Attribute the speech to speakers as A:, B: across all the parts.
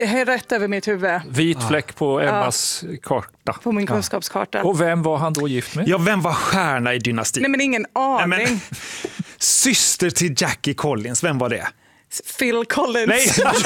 A: är rätt över mitt huvud.
B: Vit fläck på Emmas karta.
A: På min kunskapskarta.
B: Och vem var han då gift med?
C: Ja, vem var stjärna i Dynastin?
A: Nej, men ingen aning.
C: Nej, men, syster till Jackie Collins, vem var det?
A: Phil Collins.
C: Nej!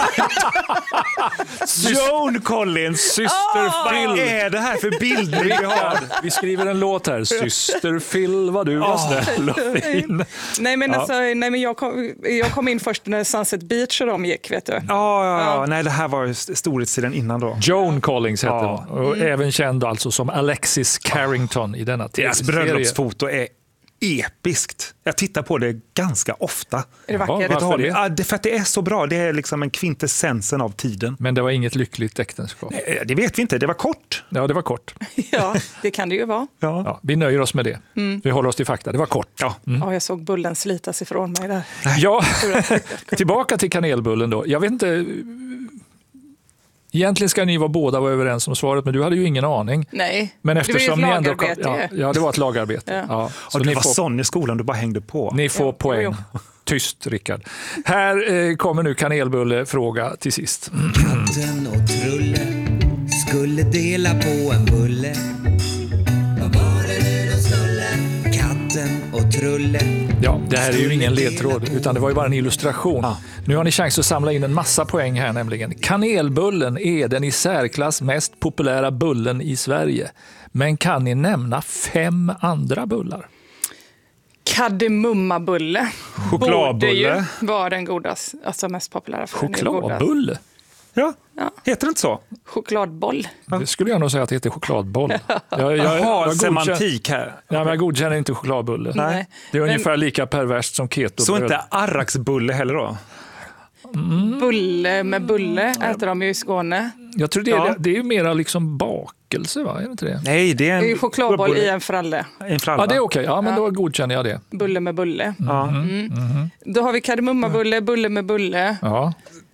C: Joan Collins,
B: Syster Phil.
C: Vad är det här för bilder vi har?
B: Vi skriver en låt här. Syster Phil, vad du var snäll och fin.
A: Nej, men, jag kom in först när Sunset Beach och de gick, vet du.
C: Ja. Nej, det här var storhetstiden innan då.
B: Joan Collins hette hon. Och även känd alltså som Alexis Carrington i denna
C: Deras
B: tv-serie.
C: bröllopsfoto är episkt. Jag tittar på det ganska ofta.
A: Är det vackert?
B: Varför det?
C: Ja, för att det är så bra. Det är liksom en kvintessensen av tiden.
B: Men det var inget lyckligt äktenskap.
C: Det vet vi inte. Det var kort.
B: Ja, det var kort.
A: Ja, det kan det ju vara.
B: Ja, vi nöjer oss med det. Vi håller oss till fakta. Det var kort.
C: Ja.
A: Ja, jag såg bullen slitas ifrån mig där.
B: Ja, tillbaka till kanelbullen då. Jag vet inte... Egentligen ska ni båda vara överens om svaret, men du hade ju ingen aning.
A: Nej,
B: Men eftersom
A: det var
B: ni
A: ju
B: ändå
A: ett lagarbete.
B: ja, det var ett lagarbete. Ja.
C: Så du var sån i skolan, du bara hängde på.
B: Ni får poäng. Tyst, Rickard. Här kommer nu kanelbullefråga till sist.
D: Katten och Trulle skulle dela på en bulle. Vad var det nu de skulle? Katten och Trulle.
B: Ja, det här är ju ingen ledtråd, utan det var ju bara en illustration.
C: Ja.
B: Nu har ni chans att samla in en massa poäng här nämligen. Kanelbullen är den i särklass mest populära bullen i Sverige. Men kan ni nämna 5 andra bullar?
A: Kardemummabulle.
C: Chokladbulle.
A: Borde ju vara den godaste, alltså mest populära. För den är godast.
B: Chokladbulle?
C: Ja.
A: Ja.
C: Heter det inte så?
A: Chokladboll.
B: Det skulle jag nog säga att det heter chokladboll.
C: Jaha, semantik här.
B: Ja, men jag godkänner inte chokladbulle.
A: Nej.
B: Det är
A: Men-
B: ungefär lika perverst som ketobröd.
C: Så inte arraksbulle heller då?
A: Bulle med bulle äter de ju i Skåne.
B: Jag tror det är ju mera liksom bakelse, va? Är det inte det?
C: Nej, det är
A: Det är ju
C: en
A: chokladboll i en fralle.
C: en fralla.
B: Ja, det är okej. Ja, men då godkänner jag det.
A: Bulle med bulle.
C: Ja.
A: Då har vi kardemummabulle, bulle med bulle.
B: Ja.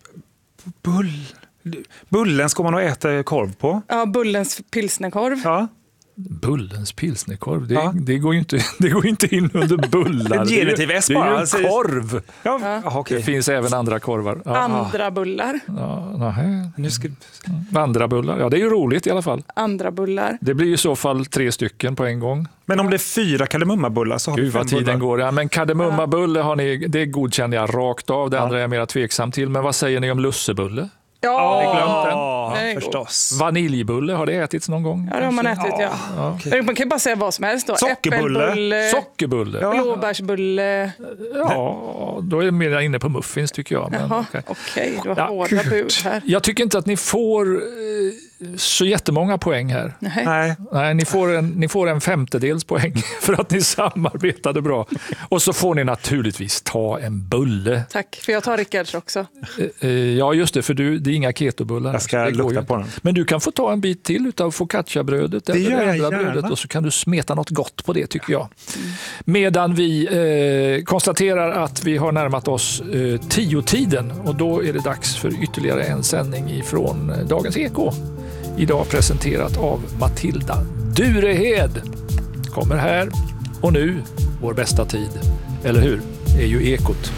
C: Bullen ska man nog äta korv på.
A: Ja, bullens pilsnerkorv.
C: Ja.
B: Bullens pilsnerkorv,
C: Ja.
B: det går ju inte in under bullar.
C: Ett genitiv S
B: det är ju
C: bara,
B: en
C: alltså.
B: korv.
C: Ja. Jaha,
B: Det
C: okej.
B: finns även andra korvar. Ja.
A: Andra bullar.
B: Ja, nähä.
C: Nu ska...
B: Andra bullar. Ja, det är ju roligt i alla fall.
A: Andra bullar.
B: Det blir i så fall 3 stycken på en gång.
C: Men om det är 4 kardemummabullar så har vi
B: Gud
C: 5
B: vad tiden
C: bullar.
B: går. Ja, men kardemummabulle har ni, det godkänner jag rakt av. Det andra är jag mer tveksam till. Men vad säger ni om lussebulle?
A: Ja,
C: Ja,
A: Den är god.
C: förstås.
B: Vaniljbulle, har det ätits någon gång?
A: ja det har man ätit, ja.
C: Okej.
A: Man kan ju bara säga vad som helst då.
C: Sockerbulle.
A: Äppelbulle,
B: Sockerbulle? Ja.
A: blåbärsbulle.
B: Då är jag mer inne på muffins tycker jag. Men,
A: Jaha,
B: okej.
A: okej, du har
B: Ja,
A: hårda bud här.
B: Jag tycker inte att ni får så jättemånga poäng här.
A: Nej.
C: Nej.
B: Nej, ni får en 1/5 poäng för att ni samarbetade bra. Och så får ni naturligtvis ta en bulle.
A: Tack, för jag tar Rickards också.
B: Ja, just det, för det är inga ketobullar.
C: Jag ska
B: Det går
C: lukta
B: ju
C: på
B: inte.
C: den.
B: Men du kan få ta en bit till utav focacciabrödet
C: Det
B: eller
C: gör
B: det
C: jag
B: andra
C: gärna.
B: brödet och så kan du smeta något gott på det tycker jag. Medan vi konstaterar att vi har närmat oss 10-tiden och då är det dags för ytterligare en sändning ifrån Dagens Eko. Idag presenterat av Matilda Durehed. Kommer här och nu, vår bästa tid. Eller hur? Är ju Ekot.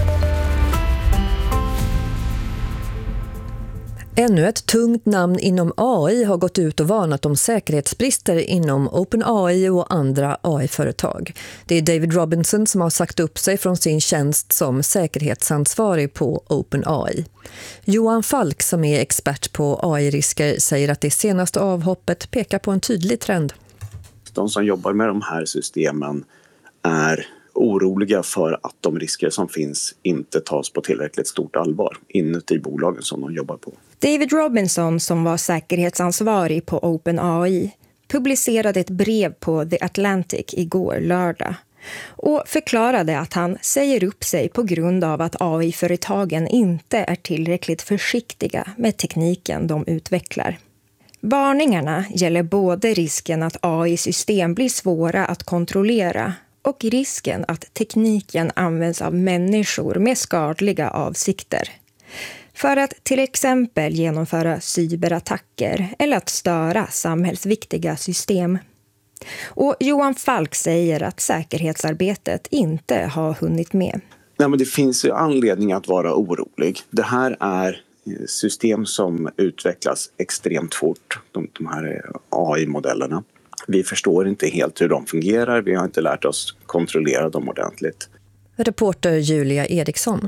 E: Ännu ett tungt namn inom AI har gått ut och varnat om säkerhetsbrister inom OpenAI och andra AI-företag. Det är David Robinson som har sagt upp sig från sin tjänst som säkerhetsansvarig på OpenAI. Johan Falk som är expert på AI-risker säger att det senaste avhoppet pekar på en tydlig trend.
F: De som jobbar med de här systemen är oroliga för att de risker som finns inte tas på tillräckligt stort allvar inuti bolagen som de jobbar på.
G: David Robinson, som var säkerhetsansvarig på OpenAI, publicerade ett brev på The Atlantic igår lördag och förklarade att han säger upp sig på grund av att AI-företagen inte är tillräckligt försiktiga med tekniken de utvecklar. Varningarna gäller både risken att AI-system blir svåra att kontrollera och risken att tekniken används av människor med skadliga avsikter. För att till exempel genomföra cyberattacker eller att störa samhällsviktiga system. Och Johan Falk säger att säkerhetsarbetet inte har hunnit med.
F: Nej, men det finns ju anledning att vara orolig. Det här är system som utvecklas extremt fort, de här AI-modellerna. Vi förstår inte helt hur de fungerar, vi har inte lärt oss kontrollera dem ordentligt.
E: Reporter Julia Eriksson.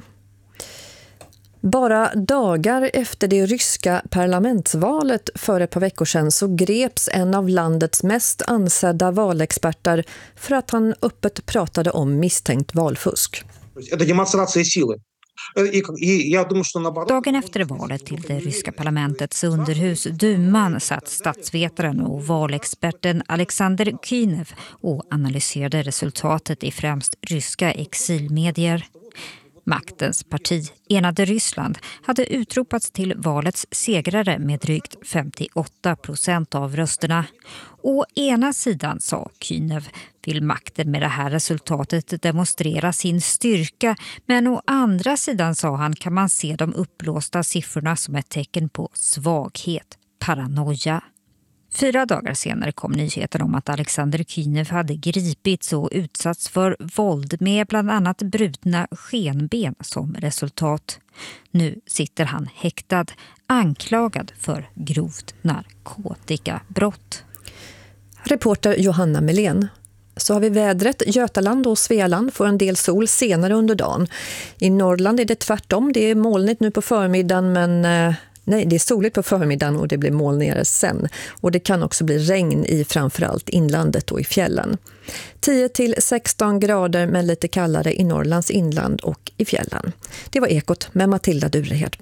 E: Bara dagar efter det ryska parlamentsvalet för ett par veckor sedan så greps en av landets mest ansedda valexperter för att han öppet pratade om misstänkt valfusk.
H: Dagen efter valet till det ryska parlamentets underhus Duman satt statsvetaren och valexperten Alexander Kynev och analyserade resultatet i främst ryska exilmedier. Maktens parti, Enade Ryssland, hade utropats till valets segrare med drygt 58% av rösterna. Å ena sidan, sa Kynev, vill makten med det här resultatet demonstrera sin styrka, men å andra sidan, sa han, kan man se de uppblåsta siffrorna som ett tecken på svaghet, paranoia. 4 dagar senare kom nyheten om att Alexander Kynev hade gripits och utsatts för våld med bland annat brutna skenben som resultat. Nu sitter han häktad, anklagad för grovt narkotikabrott.
E: Reporter Johanna Melén. Så har vi vädret. Götaland och Svealand får en del sol senare under dagen. I Norrland är det tvärtom. Det är molnigt nu på förmiddagen, men det är soligt på förmiddagen och det blir molnigare sen. Och det kan också bli regn i framförallt inlandet och i fjällen. 10-16 grader men lite kallare i Norrlands inland och i fjällen. Det var Ekot med Matilda Durehed.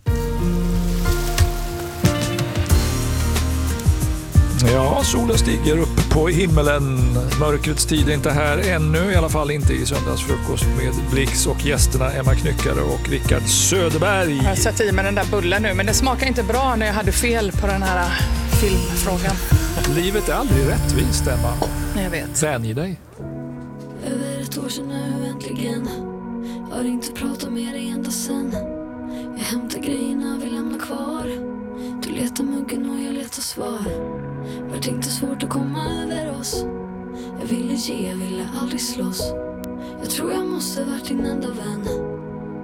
B: Ja, solen stiger upp på himmelen. Mörkrets tid är inte här ännu, i alla fall inte i söndagsfrukost med Blix och gästerna Emma Knyckare och Rickard Söderberg.
A: Jag har satt i med den där bullen nu, men det smakar inte bra när jag hade fel på den här filmfrågan.
B: Livet är aldrig rättvist, Emma.
A: Jag vet.
B: Vänj dig.
I: Över ett år sedan nu äntligen. Har inte pratat med dig ända sen. Jag hämtar grejerna vi lämnar kvar. Du letar muggen och jag letar svar. Vart inte svårt att komma över oss. Jag ville ge, jag ville aldrig slåss. Jag tror jag måste varit din enda vän.